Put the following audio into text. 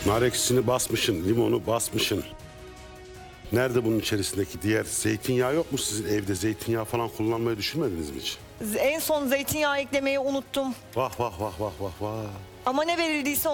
Nar ekşisini basmışsın, limonu basmışsın. Nerede bunun içerisindeki diğer zeytinyağı yok mu sizin evde? Zeytinyağı falan kullanmayı düşünmediniz mi hiç? En son zeytinyağı eklemeyi unuttum. Vah vah vah vah vah vah. Ama ne verildiyse